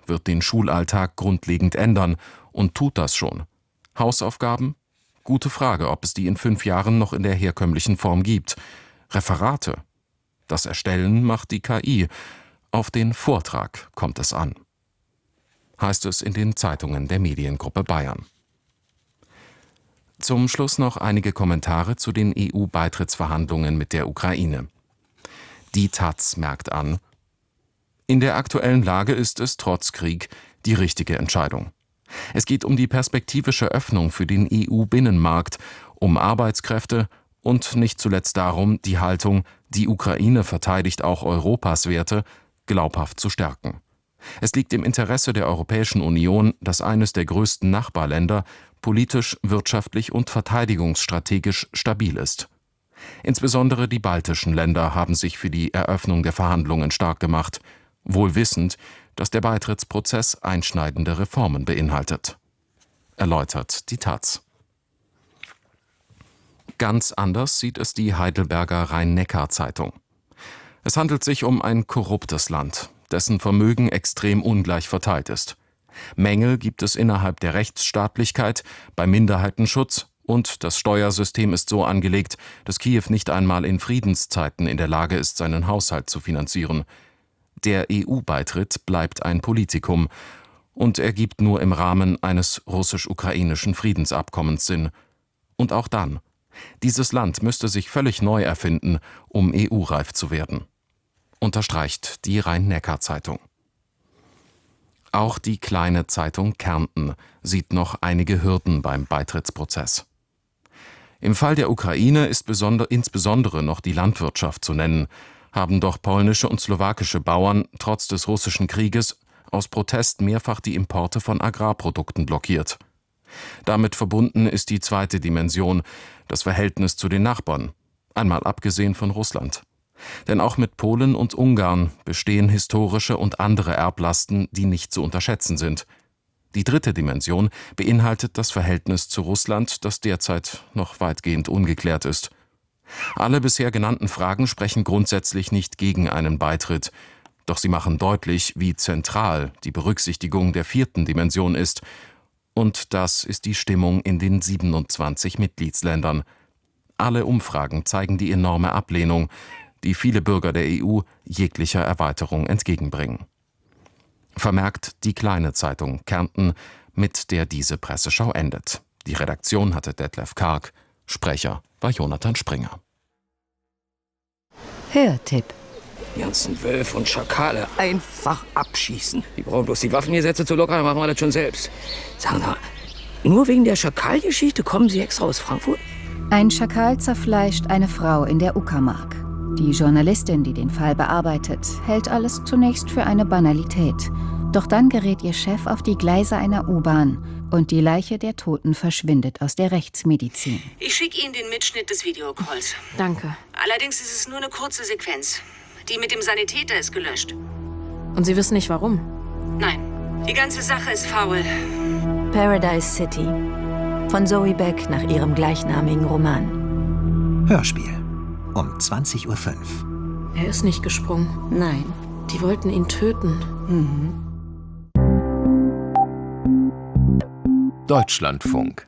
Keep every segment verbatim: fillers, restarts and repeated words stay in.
wird den Schulalltag grundlegend ändern und tut das schon. Hausaufgaben? Gute Frage, ob es die in fünf Jahren noch in der herkömmlichen Form gibt. Referate? Das Erstellen macht die K I. Auf den Vortrag kommt es an. Heißt es in den Zeitungen der Mediengruppe Bayern. Zum Schluss noch einige Kommentare zu den E U-Beitrittsverhandlungen mit der Ukraine. Die Taz merkt an: In der aktuellen Lage ist es trotz Krieg die richtige Entscheidung. Es geht um die perspektivische Öffnung für den E U-Binnenmarkt, um Arbeitskräfte und nicht zuletzt darum, die Haltung, die Ukraine verteidigt auch Europas Werte, glaubhaft zu stärken. Es liegt im Interesse der Europäischen Union, dass eines der größten Nachbarländer politisch, wirtschaftlich und verteidigungsstrategisch stabil ist. Insbesondere die baltischen Länder haben sich für die Eröffnung der Verhandlungen stark gemacht, wohl wissend, dass der Beitrittsprozess einschneidende Reformen beinhaltet. Erläutert die Taz. Ganz anders sieht es die Heidelberger Rhein-Neckar-Zeitung. Es handelt sich um ein korruptes Land, dessen Vermögen extrem ungleich verteilt ist. Mängel gibt es innerhalb der Rechtsstaatlichkeit, beim Minderheitenschutz und das Steuersystem ist so angelegt, dass Kiew nicht einmal in Friedenszeiten in der Lage ist, seinen Haushalt zu finanzieren. Der E U-Beitritt bleibt ein Politikum und ergibt nur im Rahmen eines russisch-ukrainischen Friedensabkommens Sinn. Und auch dann. Dieses Land müsste sich völlig neu erfinden, um E U-reif zu werden. Unterstreicht die Rhein-Neckar-Zeitung. Auch die kleine Zeitung Kärnten sieht noch einige Hürden beim Beitrittsprozess. Im Fall der Ukraine ist besonder, insbesondere noch die Landwirtschaft zu nennen, haben doch polnische und slowakische Bauern trotz des russischen Krieges aus Protest mehrfach die Importe von Agrarprodukten blockiert. Damit verbunden ist die zweite Dimension, das Verhältnis zu den Nachbarn, einmal abgesehen von Russland. Denn auch mit Polen und Ungarn bestehen historische und andere Erblasten, die nicht zu unterschätzen sind. Die dritte Dimension beinhaltet das Verhältnis zu Russland, das derzeit noch weitgehend ungeklärt ist. Alle bisher genannten Fragen sprechen grundsätzlich nicht gegen einen Beitritt, doch sie machen deutlich, wie zentral die Berücksichtigung der vierten Dimension ist. Und das ist die Stimmung in den siebenundzwanzig Mitgliedsländern. Alle Umfragen zeigen die enorme Ablehnung, die viele Bürger der E U jeglicher Erweiterung entgegenbringen. Vermerkt die kleine Zeitung Kärnten, mit der diese Presseschau endet. Die Redaktion hatte Detlef Karg, Sprecher war Jonathan Springer. Hörtipp. Die ganzen Wölfe und Schakale einfach abschießen. Die brauchen bloß die Waffengesetze zu lockern, dann machen wir das schon selbst. Sagen Sie mal, nur wegen der Schakalgeschichte kommen Sie extra aus Frankfurt? Ein Schakal zerfleischt eine Frau in der Uckermark. Die Journalistin, die den Fall bearbeitet, hält alles zunächst für eine Banalität. Doch dann gerät ihr Chef auf die Gleise einer U-Bahn und die Leiche der Toten verschwindet aus der Rechtsmedizin. Ich schicke Ihnen den Mitschnitt des Videocalls. Danke. Allerdings ist es nur eine kurze Sequenz. Die mit dem Sanitäter ist gelöscht. Und Sie wissen nicht, warum? Nein, die ganze Sache ist faul. Paradise City. Von Zoe Beck nach ihrem gleichnamigen Roman. Hörspiel. Um zwanzig Uhr fünf. Er ist nicht gesprungen. Nein. Die wollten ihn töten. Mhm. Deutschlandfunk.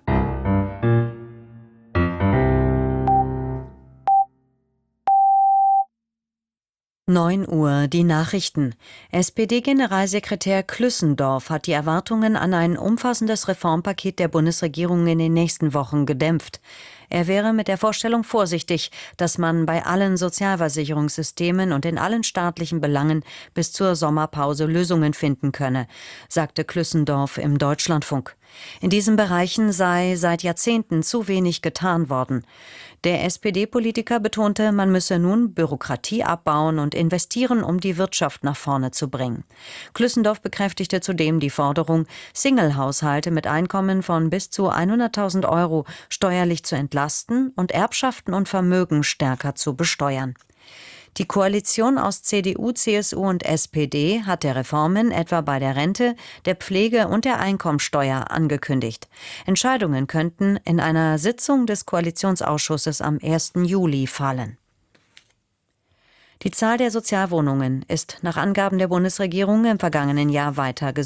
neun Uhr, die Nachrichten. S P D-Generalsekretär Klüssendorf hat die Erwartungen an ein umfassendes Reformpaket der Bundesregierung in den nächsten Wochen gedämpft. Er wäre mit der Vorstellung vorsichtig, dass man bei allen Sozialversicherungssystemen und in allen staatlichen Belangen bis zur Sommerpause Lösungen finden könne, sagte Klüssendorf im Deutschlandfunk. In diesen Bereichen sei seit Jahrzehnten zu wenig getan worden. Der S P D-Politiker betonte, man müsse nun Bürokratie abbauen und investieren, um die Wirtschaft nach vorne zu bringen. Klüssendorf bekräftigte zudem die Forderung, Single-Haushalte mit Einkommen von bis zu hunderttausend Euro steuerlich zu entlasten und Erbschaften und Vermögen stärker zu besteuern. Die Koalition aus C D U, C S U und S P D hat der Reformen etwa bei der Rente, der Pflege und der Einkommensteuer angekündigt. Entscheidungen könnten in einer Sitzung des Koalitionsausschusses am ersten Juli fallen. Die Zahl der Sozialwohnungen ist nach Angaben der Bundesregierung im vergangenen Jahr weiter gesunken.